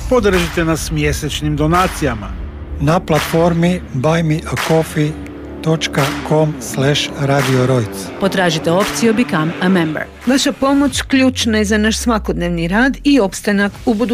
Podržite nas mjesečnim donacijama na platformi buymeacoffee.com/Radio Rojc. Potražite opciju Become a Member. Vaša pomoć ključna je za naš svakodnevni rad i opstanak u budućnosti.